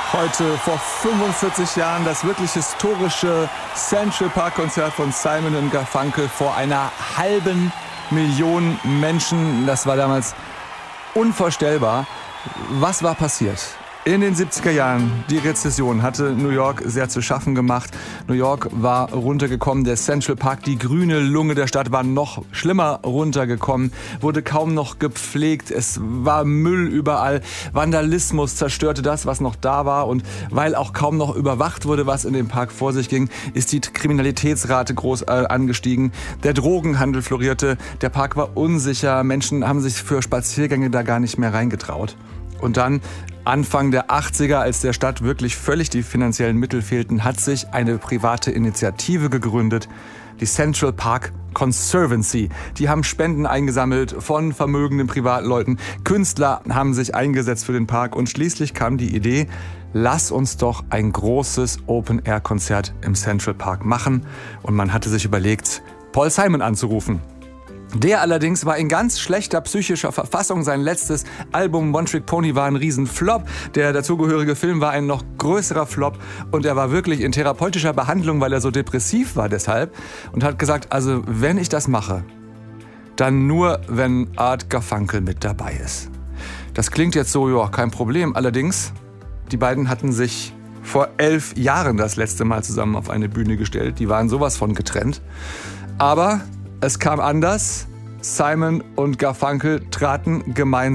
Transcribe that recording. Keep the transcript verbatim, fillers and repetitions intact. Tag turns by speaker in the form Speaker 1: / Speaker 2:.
Speaker 1: Heute vor fünfundvierzig Jahren das wirklich historische Central Park Konzert von Simon und Garfunkel vor einer halben Million Menschen. Das war damals unvorstellbar. Was war passiert? In den siebziger Jahren, die Rezession hatte New York sehr zu schaffen gemacht. New York war runtergekommen, der Central Park, die grüne Lunge der Stadt, war noch schlimmer runtergekommen, wurde kaum noch gepflegt, es war Müll überall, Vandalismus zerstörte das, was noch da war, und weil auch kaum noch überwacht wurde, was in dem Park vor sich ging, ist die Kriminalitätsrate groß äh, angestiegen, der Drogenhandel florierte, der Park war unsicher, Menschen haben sich für Spaziergänge da gar nicht mehr reingetraut. Und dann, Anfang der achtziger, als der Stadt wirklich völlig die finanziellen Mittel fehlten, hat sich eine private Initiative gegründet, die Central Park Conservancy. Die haben Spenden eingesammelt von vermögenden Privatleuten. Künstler haben sich eingesetzt für den Park und schließlich kam die Idee, lass uns doch ein großes Open-Air-Konzert im Central Park machen. Und man hatte sich überlegt, Paul Simon anzurufen. Der allerdings war in ganz schlechter psychischer Verfassung. Sein letztes Album One Trick Pony war ein Riesenflop. Der dazugehörige Film war ein noch größerer Flop. Und er war wirklich in therapeutischer Behandlung, weil er so depressiv war deshalb. Und hat gesagt, also wenn ich das mache, dann nur, wenn Art Garfunkel mit dabei ist. Das klingt jetzt so, ja, kein Problem. Allerdings, die beiden hatten sich vor elf Jahren das letzte Mal zusammen auf eine Bühne gestellt. Die waren sowas von getrennt. Aber es kam anders. Simon und Garfunkel traten gemeinsam